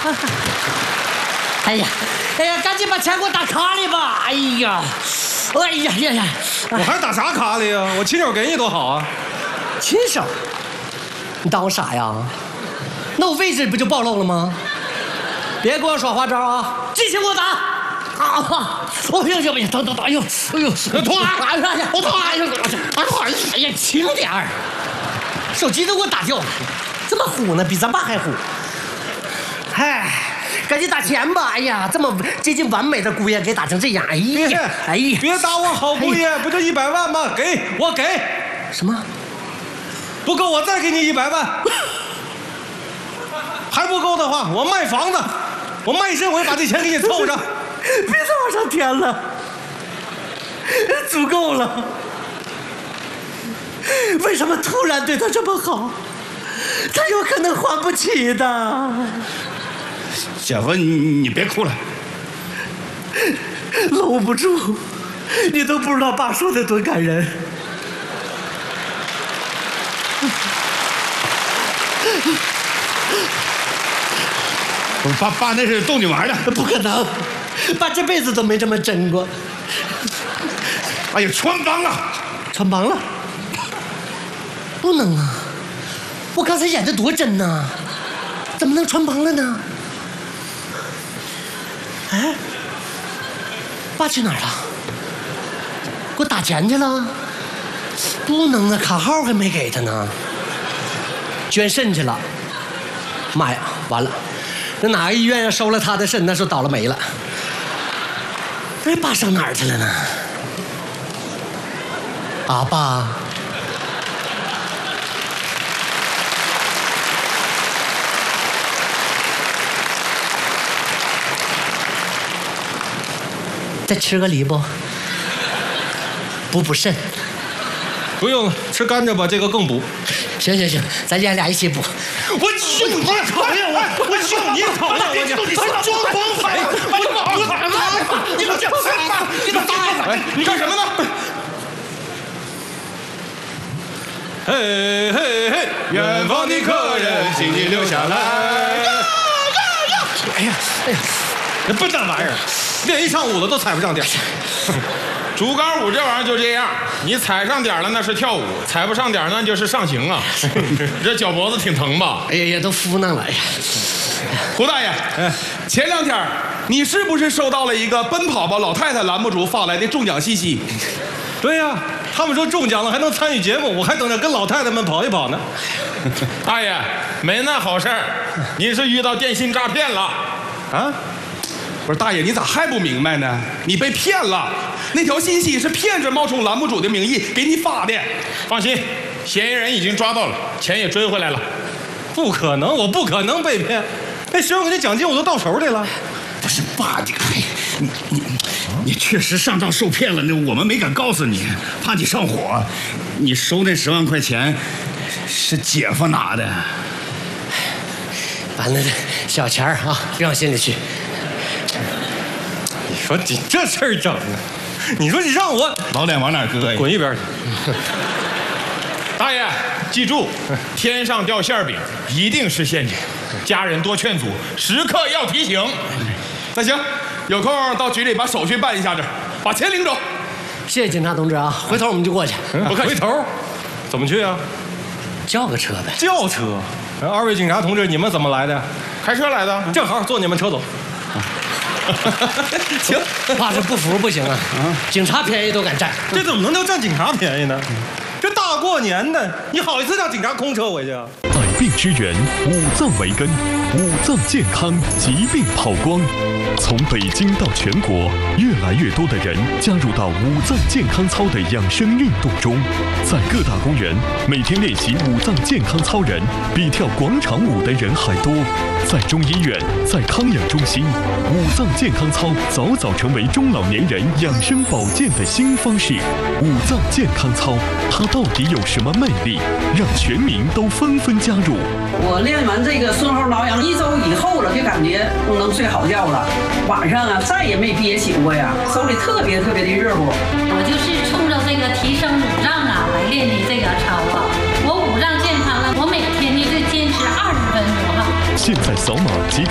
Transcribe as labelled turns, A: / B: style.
A: 哎呀，赶紧把钱给我打卡里吧！哎呀，
B: 我还打啥卡里呀？我亲手给你多好啊！
A: 亲手？你当我傻呀？那我位置不就暴露了吗？别给我耍花招啊！这钱给我打！啊！我行，等，哎呦，痛啊！我痛啊！哎呀，轻点儿！手机都给我打掉了，这么虎呢，比咱爸还虎。哎，赶紧打钱吧！哎呀，这么接近完美的姑爷给打成这样，哎呀，
B: 别打我好姑爷，不就100万吗？我给。
A: 什么？
B: 不够我再给你100万。还不够的话，我卖房子，我卖身我也把这钱给你凑上。
A: 别再往上添了，足够了。为什么突然对他这么好？他有可能还不起的。
C: 姐夫，你别哭了，
A: 搂不住，你都不知道爸说的多感人。
C: 爸那是逗你玩的，
A: 不可能，爸这辈子都没这么真过。
C: 哎呀，穿帮了，
A: 穿帮了，不能啊！我刚才演的多真呐，怎么能穿帮了呢？哎，爸去哪儿了？给我打钱去了？不能啊，卡号还没给他呢。捐肾去了。妈呀，完了！那哪个医院要收了他的肾，那是倒了霉了。哎，爸上哪儿去了呢？啊，爸。再吃个梨不？补肾。
B: 不用了，吃甘蔗吧，这个更补。
A: 行，咱爷俩一起补。
B: 我就你讨厌我，我就你讨厌我，你还装帮派！你干什么呢？嘿嘿嘿，远方的客人，请你留下来。
A: 哎呀，
B: 那笨蛋玩意儿，练一上午了都踩不上点。
D: 竹竿舞这玩意儿就这样，你踩上点了那是跳舞，踩不上点那就是上刑啊。这脚脖子挺疼吧？
A: 哎呀，都敷弄了。
D: 胡大爷，前2天你是不是收到了一个奔跑吧老太太栏目组发来的中奖信息？
B: 对呀，他们说中奖了还能参与节目，我还等着跟老太太们跑一跑呢。
D: 大爷，没那好事儿，你是遇到电信诈骗了。
C: 啊？不是大爷，你咋还不明白呢？你被骗了，那条信息是骗子冒充栏目组的名义给你发的。
D: 放心，嫌疑人已经抓到了，钱也追回来了。
B: 不可能，我不可能被骗，那10万块钱奖金我都到手里了。
C: 不是爸，你确实上当受骗了，那我们没敢告诉你，怕你上火。你收那10万块钱是姐夫拿的。
A: 把那小钱儿啊扔心里去。
B: 你说你这事儿整的，你说你让我
C: 老脸往哪搁呀？
B: 滚一边去！
D: 大爷，记住，天上掉馅饼一定是陷阱，家人多劝阻，时刻要提醒。
C: 那行，有空到局里把手续办一下子，把钱领走。
A: 谢谢警察同志啊，回头我们就过去。
B: 不客气。回头怎么去啊？
A: 叫个车呗。
B: 轿车。2位警察同志，你们怎么来的？
D: 开车来的，
B: 正好坐你们车走。行，
A: 怕是不服不行啊！警察便宜都敢占，
B: 这怎么能叫占警察便宜呢？这大过年的，你好意思让警察空车回去啊？
E: 百病之源，五脏为根，五脏健康，疾病跑光。从北京到全国，越来越多的人加入到五脏健康操的养生运动中，在各大公园，每天练习五脏健康操人比跳广场舞的人还多。在中医院，在康养中心，五脏健康操早早成为中老年人养生保健的新方式。五脏健康操，它到底有什么魅力，让全民都纷纷加入？
F: 我练完这个顺后挠痒1周以后了，就感觉能睡好觉了，晚上啊再也没憋醒过呀，手里特别的热乎。
G: 我就是冲着这个提升五脏啊来练的这个操啊，我五脏健康了，我每天呢就坚持20分钟哈。
E: 现在扫码即可